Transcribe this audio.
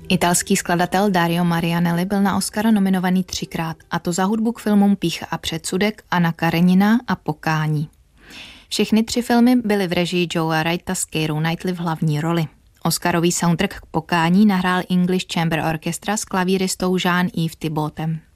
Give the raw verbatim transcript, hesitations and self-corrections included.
Italský skladatel Dario Marianelli byl na Oscara nominovaný třikrát, a to za hudbu k filmům Pýcha a předsudek, Anna Karenina a Pokání. Všechny tři filmy byly v režii Joea Wrighta s Keirou Knightley v hlavní roli. Oscarový soundtrack k Pokání nahrál English Chamber Orchestra s klavíristou Jean-Yves Thibautem.